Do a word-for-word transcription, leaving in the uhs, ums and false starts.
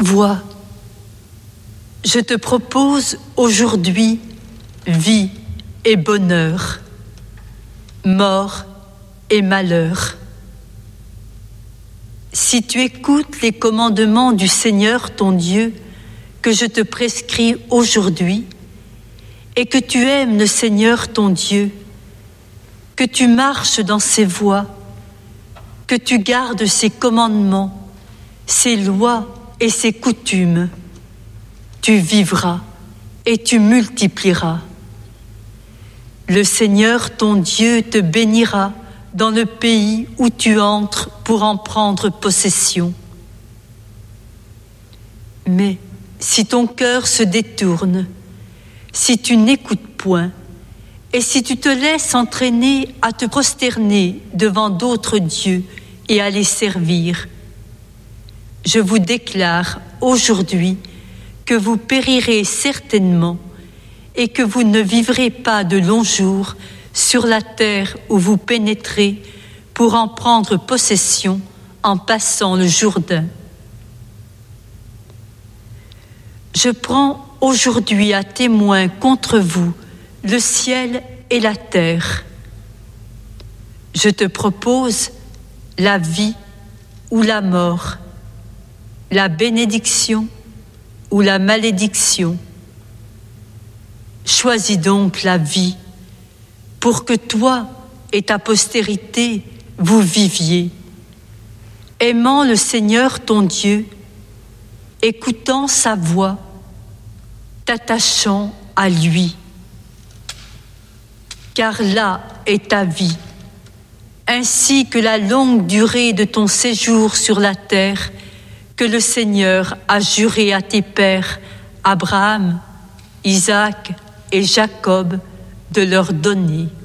Vois, je te propose aujourd'hui vie et bonheur, mort et malheur. Si tu écoutes les commandements du Seigneur ton Dieu que je te prescris aujourd'hui, et que tu aimes le Seigneur ton Dieu, que tu marches dans ses voies, que tu gardes ses commandements, ses lois et ses coutumes, tu vivras et tu multiplieras. Le Seigneur ton Dieu te bénira dans le pays où tu entres pour en prendre possession. Mais si ton cœur se détourne, si tu n'écoutes point, et si tu te laisses entraîner à te prosterner devant d'autres dieux et à les servir, je vous déclare aujourd'hui que vous périrez certainement et que vous ne vivrez pas de longs jours sur la terre où vous pénétrez pour en prendre possession en passant le Jourdain. Je prends aujourd'hui à témoin contre vous le ciel et la terre. Je te propose la vie ou la mort, la bénédiction ou la malédiction. Choisis donc la vie pour que toi et ta postérité vous viviez, aimant le Seigneur ton Dieu, écoutant sa voix, t'attachant à lui. Car là est ta vie, ainsi que la longue durée de ton séjour sur la terre que le Seigneur a juré à tes pères, Abraham, Isaac et Jacob, de leur donner.